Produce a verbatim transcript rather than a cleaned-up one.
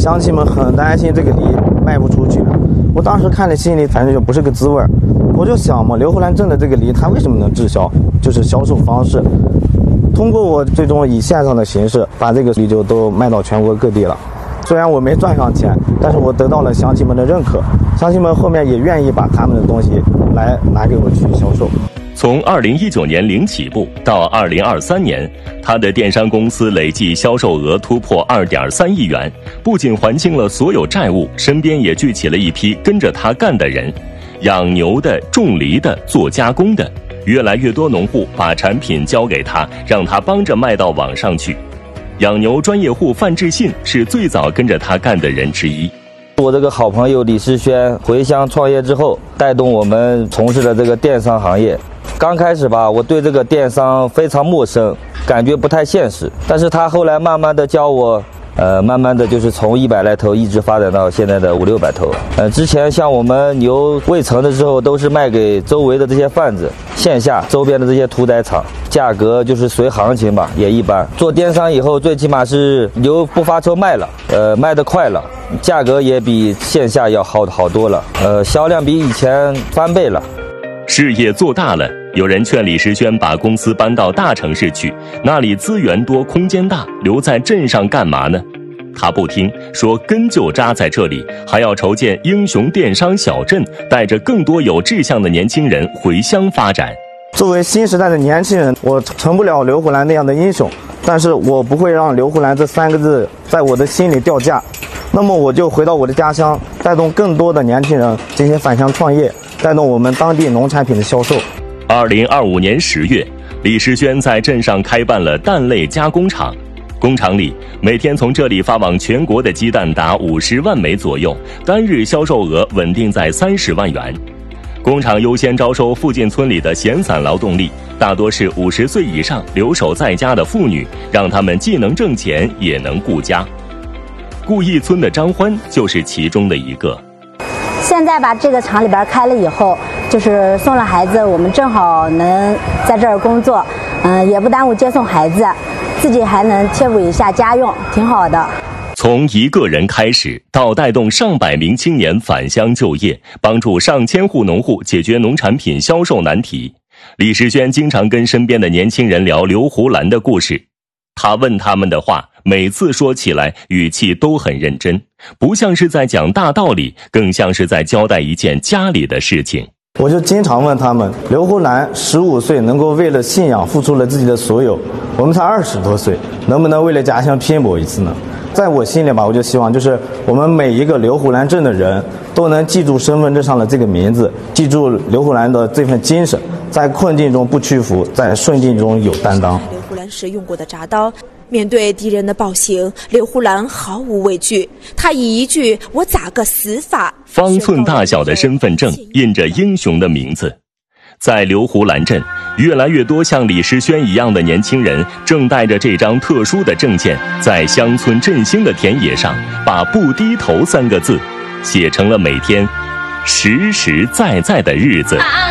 乡亲们很担心这个梨卖不出去。我当时看着心里反正就不是个滋味，我就想嘛，刘胡兰镇的这个梨它为什么能滞销，就是销售方式。通过我最终以线上的形式把这个梨就都卖到全国各地了。虽然我没赚上钱，但是我得到了乡亲们的认可，乡亲们后面也愿意把他们的东西来拿给我去销售。 从二零一九年零起步到二零二三年，他的电商公司累计销售额突破二点三亿元，不仅还清了所有债务，身边也聚起了一批跟着他干的人，养牛的、种梨的、做加工的，越来越多农户把产品交给他，让他帮着卖到网上去。养牛专业户范志信是最早跟着他干的人之一。 我这个好朋友李世轩回乡创业之后，带动我们从事的这个电商行业。刚开始吧，我对这个电商非常陌生，感觉不太现实。但是他后来慢慢的教我，呃，慢慢的就是从一百来头一直发展到现在的五六百头。呃，之前像我们牛未成的时候，都是卖给周围的这些贩子，线下周边的这些屠宰场，价格就是随行情吧，也一般。做电商以后，最起码是牛不发臭卖了，呃，卖得快了，价格也比线下要好好多了，呃，销量比以前翻倍了。 事业做大了，有人劝李时轩把公司搬到大城市去，那里资源多，空间大，留在镇上干嘛呢？他不听，说根就扎在这里，还要筹建英雄电商小镇，带着更多有志向的年轻人回乡发展。 作为新时代的年轻人，我成不了刘胡兰那样的英雄，但是我不会让刘胡兰这三个字在我的心里掉价。那么我就回到我的家乡，带动更多的年轻人进行返乡创业，带动我们当地农产品的销售。 二零二五年十月，李时轩在镇上开办了蛋类加工厂，工厂里每天从这里发往全国的鸡蛋达五十万枚左右，单日销售额稳定在三十万元。工厂优先招收附近村里的闲散劳动力，大多是五十岁以上留守在家的妇女，让他们既能挣钱也能顾家。顾义村的张欢就是其中的一个。 现在把这个厂里边开了以后，就是送了孩子，我们正好能在这儿工作，嗯、呃，也不耽误接送孩子，自己还能贴补一下家用，挺好的。 从一个人开始，到带动上百名青年返乡就业，帮助上千户农户解决农产品销售难题，李时轩经常跟身边的年轻人聊刘胡兰的故事。他问他们的话，每次说起来语气都很认真，不像是在讲大道理，更像是在交代一件家里的事情。 我就经常问他们，刘胡兰十五岁能够为了信仰付出了自己的所有，我们才二十多岁，能不能为了家乡拼搏一次呢？在我心里吧，我就希望就是我们每一个刘胡兰镇的人都能记住身份证上的这个名字，记住刘胡兰的这份精神，在困境中不屈服，在顺境中有担当。 刘胡兰使用过的铡刀，面对敌人的暴行，刘胡兰毫无畏惧，他以一句“我咋个死法”， 方寸大小的身份证印着英雄的名字。在刘胡兰镇，越来越多像李时轩一样的年轻人正带着这张特殊的证件，在乡村振兴的田野上，把不低头三个字写成了每天实实在在的日子。